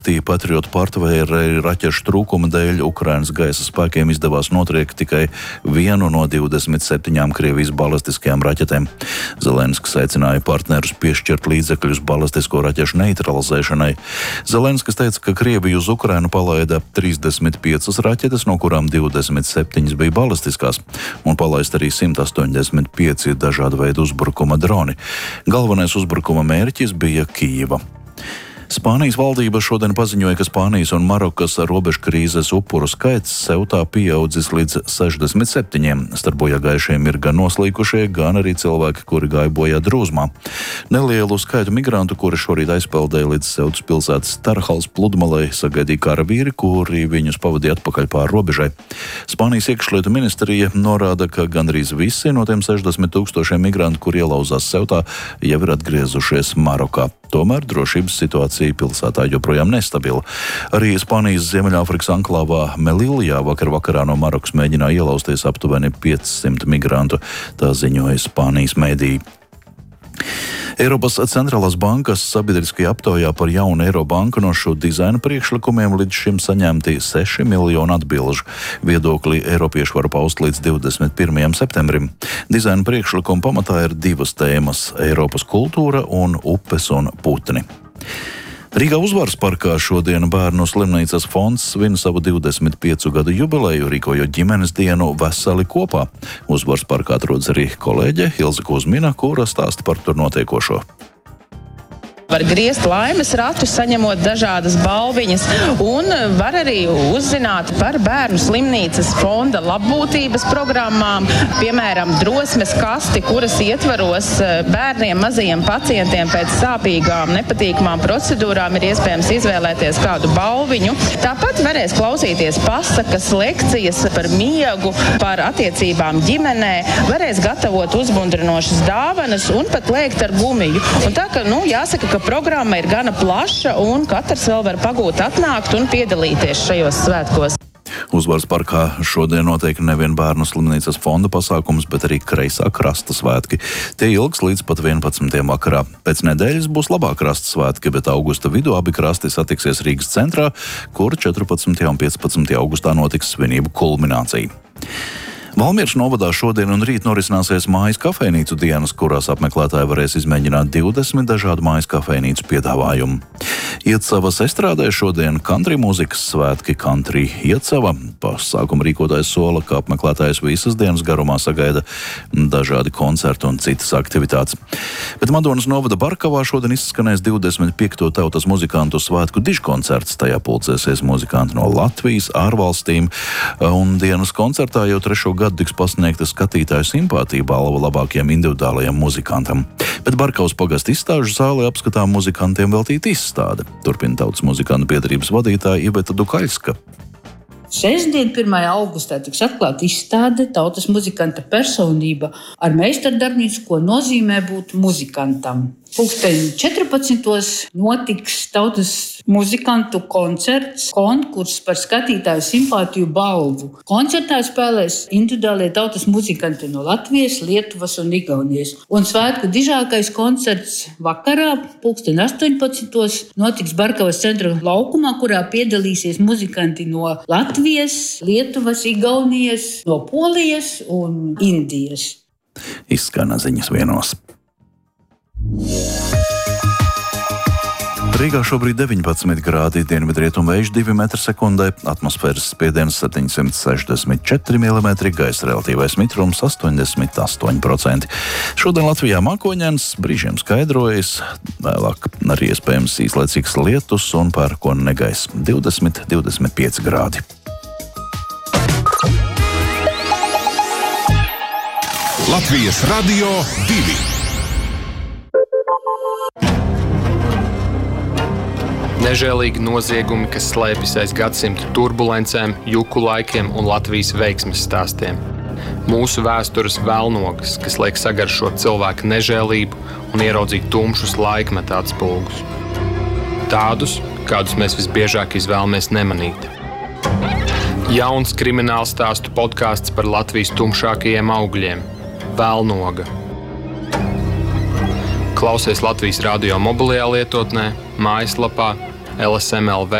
Patriotu partvēra raķešu trūkuma dēļ Ukrainas gaisa spēkiem izdevās notriekt tikai vienu no 27 Krievijas balistiskajām raķetēm. Zelenskis aicināja partnerus piešķirt līdzekļus balistisko raķešu neutralizēšanai. Zelenskis teica, ka Krievija uz Ukrainu palaida 35 raķetes, no kurām 27 bija balistiskās, un palaist arī 185 dažādu veidu uzbrukuma droni. Galvenais uzbrukuma mērķis bija Kijeva. Spānijas valdība šodien paziņoja, ka Spānijas un Marokas robežkrīzes upuru skaits Seutā pieaudzis līdz 67. Starp bojāgājušiem ir gan noslīkušie, gan arī cilvēki, kuri gāja bojā drūzmā. Nelielu skaitu migrantu, kuri šorīt aizpeldēja līdz Seutas pilsētas Tarhals pludmalei, sagaidīja karavīri, kuri viņus pavadīja atpakaļ pāri robežai. Spānijas iekšlietu ministrija norāda, ka gandrīz visi no tiem 60 000 migrantu, kur ielauzās Seutā, jau ir atgriezušies Marokā. Tomēr drošības situācija pilsētā joprojām nestabila. Arī Spānijas Ziemeļāfrikas anklāvā Melilijā vakarā no Marokas mēģināja ielausties aptuveni 500 migrantu, tā ziņoja Spānijas mediji. Eiropas centrālās bankas sabiedriskajā aptaujā par jaunu Eirobanku nošu dizaina priekšlikumiem līdz šim saņemti 6 miljoni atbilžu. Viedokli eiropieši var paust līdz 21. septembrim. Dizaina priekšlikuma pamatā ir divas tēmas – Eiropas kultūra un upes un putni. Rīgā Uzvaras parkā šodien Bērnu slimnīcas fonds svin savu 25 gadu jubileju, rīkojot ģimenes dienu Veseli kopā. Uzvaras parkā atrodas arī kolēģe Ilze Kuzmina, kura stāsta par tur notiekošo. Var griezt laimes ratu, saņemot dažādas balviņas, un var arī uzzināt par Bērnu slimnīcas fonda labbūtības programmām, piemēram, drosmes kasti, kuras ietvaros bērniem, mazajiem pacientiem pēc sāpīgām, nepatīkamām procedūrām ir iespējams izvēlēties kādu balviņu. Tāpat varēs klausīties pasakas, lekcijas par miegu, par attiecībām ģimenē, varēs gatavot uzmundrinošas dāvanas un pat lēkt ar gumiju. Un tā, ka, jāsaka, ka programma ir gana plaša un katrs vēl var pagūt atnākt un piedalīties šajos svētkos. Uzvaras parkā šodien notiek nevien Bērnu slimnīcas fonda pasākums, bet arī kreisā krasta svētki. Tie ilgs līdz pat 11. vakarā. Pēc nedēļas būs labā krasta svētki, bet augusta vidū abi krasti satiksies Rīgas centrā, kur 14. un 15. augustā notiks svinību kulminācija. Valmieras novadā šodien un rīt norisināsies mājas kafejnīcu dienas, kurās apmeklētāji varēs izmēģināt 20 dažādu mājas kafejnīcu piedāvājumu. Iecavas estrādē šodien country mūzikas svētki Country Iecava. Pasākuma rīkotājs sola, ka apmeklētājs visas dienas garumā sagaida dažādi koncerti un citas aktivitātes. Bet Madonas novada Barkavā šodien izskanēs 25. tautas muzikantu svētku dižkoncerts. Tajā pulcēsies muzikanti no Latvijas, ārvalstīm, un dienas koncertā jau 3. gadu tiks pasniegta skatītāju simpātija balva labākajam individuālajam muzikantam. Bet Barkavas pagasta izstāžu zālē apskatām muzikantiem veltīta izstāde. Turpina tautas muzikantu biedrības vadītāja Iveta Dukaļska. Sestdien, 1. augustā, tiks atklāta izstāde Tautas muzikanta personība ar meistardarbnīcu, ko nozīmē būt muzikantam. 14. notiks Tautas muzikantu koncerts, konkurss par skatītāju simpātiju balvu. Koncertā spēlēs individuālie tautas muzikanti no Latvijas, Lietuvas un Igaunijas. Un svētku dižākais koncerts vakarā, 18. notiks Barkavas centra laukumā, kurā piedalīsies muzikanti no Latvijas, Lietuvas, Igaunijas, no Polijas un Indijas. Izskan ziņas vienos. Rīgā šobrīd 19 grādi, dienvidrietumu vējš 2 m/sekundē, atmosfēras spiediens 764 mm, gaisa relatīvais mitrums 88%. Šodien Latvijā mākoņains, brīžiem skaidrojas, vēlāk arī iespējams īslaicīgs lietus un pērkona negaiss 20–25 grādi. Latvijas Radio 2. Nežēlīgi noziegumi, kas slēpjas aiz gadsimtu turbulencēm, juku laikiem un Latvijas veiksmes stāstiem. Mūsu vēstures velnogas, kas liek sagaršot cilvēku nežēlību un ieraudzīt tumšus laikmeta atspulgus. Tādus, kādus mēs visbiežāk izvēlamies nemanīt. Jauns kriminālstāstu podkāsts par Latvijas tumšākajiem augļiem – Velnoga. Klausies Latvijas radio mobilajā lietotnē, mājaslapā LSMLV